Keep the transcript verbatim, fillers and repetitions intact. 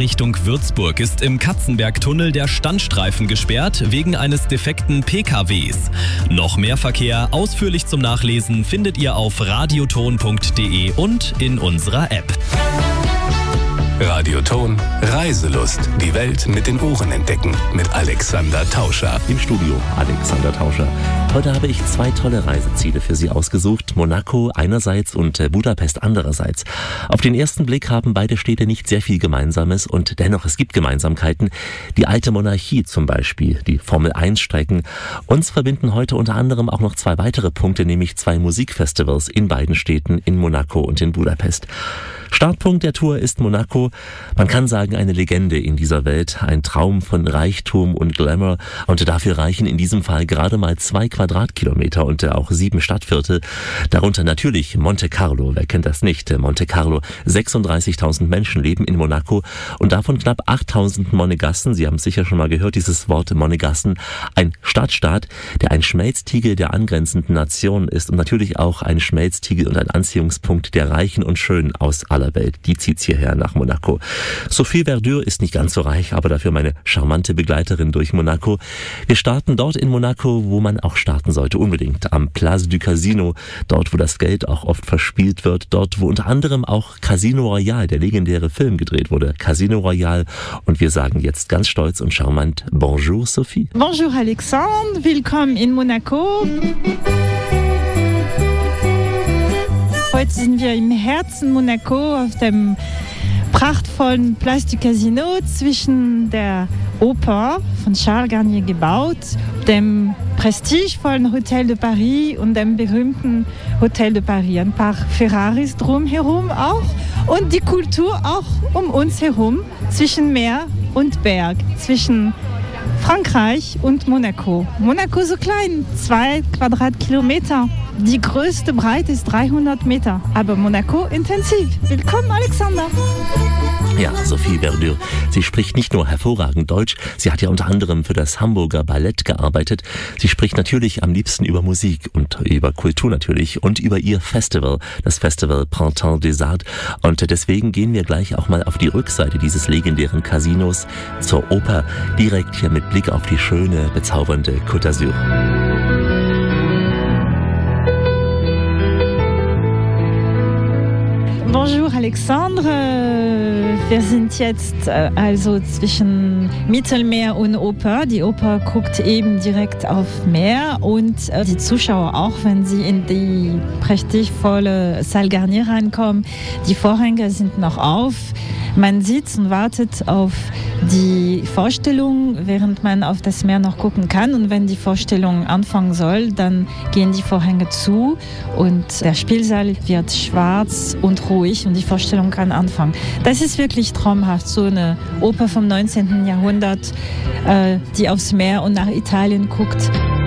Richtung Würzburg ist im Katzenbergtunnel der Standstreifen gesperrt wegen eines defekten P K Ws. Noch mehr Verkehr ausführlich zum Nachlesen findet ihr auf radioton punkt de und in unserer App. Radioton Reiselust. Die Welt mit den Ohren entdecken. Mit Alexander Tauscher. Im Studio Alexander Tauscher. Heute habe ich zwei tolle Reiseziele für Sie ausgesucht. Monaco einerseits und Budapest andererseits. Auf den ersten Blick haben beide Städte nicht sehr viel Gemeinsames und dennoch es gibt Gemeinsamkeiten. Die alte Monarchie zum Beispiel, die Formel eins Strecken. Uns verbinden heute unter anderem auch noch zwei weitere Punkte, nämlich zwei Musikfestivals in beiden Städten, in Monaco und in Budapest. Startpunkt der Tour ist Monaco. Man kann sagen, eine Legende in dieser Welt, ein Traum von Reichtum und Glamour. Und dafür reichen in diesem Fall gerade mal zwei Quadratkilometer und auch sieben Stadtviertel. Darunter natürlich Monte Carlo. Wer kennt das nicht? Monte Carlo. sechsunddreißigtausend Menschen leben in Monaco und davon knapp achttausend Monegassen. Sie haben es sicher schon mal gehört, dieses Wort Monegassen. Ein Stadtstaat, der ein Schmelztiegel der angrenzenden Nationen ist und natürlich auch ein Schmelztiegel und ein Anziehungspunkt der Reichen und Schönen aus aller Welt. Die zieht's hierher nach Monaco. Sophie Verdure ist nicht ganz so reich, aber dafür meine charmante Begleiterin durch Monaco. Wir starten dort in Monaco, wo man auch starten sollte, unbedingt. Am Place du Casino, dort wo das Geld auch oft verspielt wird, dort wo unter anderem auch Casino Royale, der legendäre Film, gedreht wurde. Casino Royale. Und wir sagen jetzt ganz stolz und charmant Bonjour Sophie. Bonjour Alexandre, willkommen in Monaco. Heute sind wir im Herzen Monaco auf dem prachtvollen Place du Casino zwischen der Oper von Charles Garnier gebaut, dem prestigevollen Hotel de Paris und dem berühmten Hotel de Paris. Ein paar Ferraris drumherum auch und die Kultur auch um uns herum, zwischen Meer und Berg, zwischen Frankreich und Monaco. Monaco so klein, zwei Quadratkilometer. Die größte Breite ist dreihundert Meter, aber Monaco intensiv. Willkommen, Alexander. Ja, Sophie Verdure. Sie spricht nicht nur hervorragend Deutsch, sie hat ja unter anderem für das Hamburger Ballett gearbeitet. Sie spricht natürlich am liebsten über Musik und über Kultur natürlich und über ihr Festival, das Festival Printemps des Arts. Und deswegen gehen wir gleich auch mal auf die Rückseite dieses legendären Casinos zur Oper, direkt hier mit Blick auf die schöne, bezaubernde Côte d'Azur. Bonjour Alexandre, wir sind jetzt äh, also zwischen Mittelmeer und Oper. Die Oper guckt eben direkt auf Meer und äh, die Zuschauer auch, wenn sie in die prächtigvolle Salle Garnier reinkommen. Die Vorhänge sind noch auf. Man sitzt und wartet auf die Vorstellung, während man auf das Meer noch gucken kann. Und wenn die Vorstellung anfangen soll, dann gehen die Vorhänge zu und der Spielsaal wird schwarz und ruhig und die Vorstellung kann anfangen. Das ist wirklich traumhaft, so eine Oper vom neunzehnten Jahrhundert, äh, die aufs Meer und nach Italien guckt.